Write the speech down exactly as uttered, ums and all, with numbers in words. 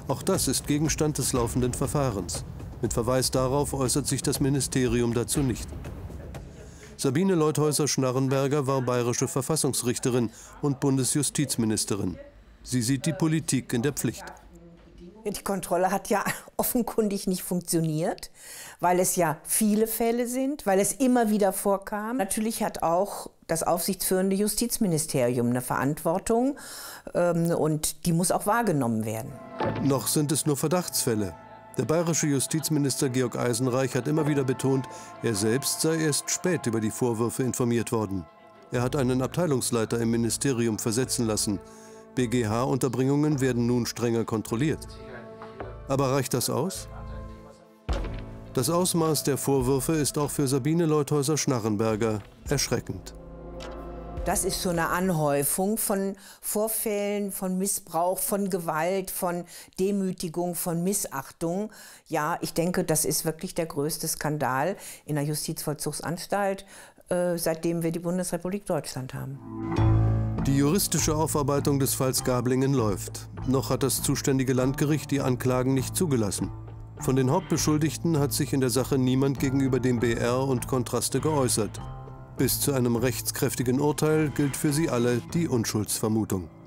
Auch das ist Gegenstand des laufenden Verfahrens. Mit Verweis darauf äußert sich das Ministerium dazu nicht. Sabine Leutheusser-Schnarrenberger war bayerische Verfassungsrichterin und Bundesjustizministerin. Sie sieht die Politik in der Pflicht. Die Kontrolle hat ja offenkundig nicht funktioniert, weil es ja viele Fälle sind, weil es immer wieder vorkam. Natürlich hat auch das aufsichtsführende Justizministerium eine Verantwortung ähm, und die muss auch wahrgenommen werden. Noch sind es nur Verdachtsfälle. Der bayerische Justizminister Georg Eisenreich hat immer wieder betont, er selbst sei erst spät über die Vorwürfe informiert worden. Er hat einen Abteilungsleiter im Ministerium versetzen lassen. B G H-Unterbringungen werden nun strenger kontrolliert. Aber reicht das aus? Das Ausmaß der Vorwürfe ist auch für Sabine Leutheusser-Schnarrenberger erschreckend. Das ist so eine Anhäufung von Vorfällen, von Missbrauch, von Gewalt, von Demütigung, von Missachtung. Ja, ich denke, das ist wirklich der größte Skandal in der Justizvollzugsanstalt, äh, seitdem wir die Bundesrepublik Deutschland haben. Die juristische Aufarbeitung des Falls Gablingen läuft. Noch hat das zuständige Landgericht die Anklagen nicht zugelassen. Von den Hauptbeschuldigten hat sich in der Sache niemand gegenüber dem B R und Kontraste geäußert. Bis zu einem rechtskräftigen Urteil gilt für sie alle die Unschuldsvermutung.